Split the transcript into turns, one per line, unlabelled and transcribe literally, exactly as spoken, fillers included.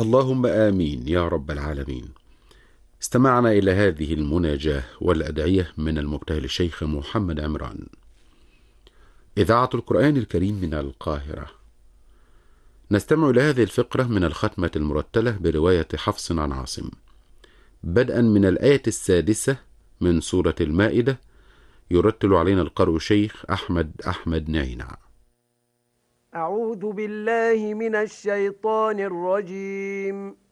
اللهم آمين يا رب العالمين. استمعنا إلى هذه المناجاة والأدعية من المبتهل الشيخ محمد عمران. إذاعة القرآن الكريم من القاهرة. نستمع إلى هذه الفقرة من الختمة المرتلة برواية حفص عن عاصم، بدءا من الآية السادسة من سورة المائدة. يرتل علينا القارئ الشيخ أحمد أحمد نعينع.
أعوذ بالله من الشيطان الرجيم.